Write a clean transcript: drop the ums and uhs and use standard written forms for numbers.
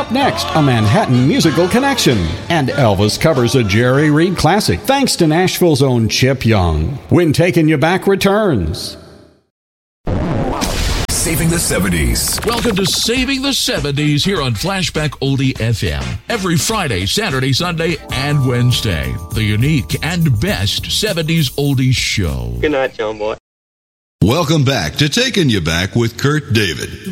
Up next, a Manhattan musical connection. And Elvis covers a Jerry Reed classic, thanks to Nashville's own Chip Young. When Taking You Back returns. Saving the 70s. Welcome to Saving the 70s here on Flashback Oldie FM. Every Friday, Saturday, Sunday, and Wednesday. The unique and best 70s oldies show. Good night, John Boy. Welcome back to Taking You Back with Kurt David.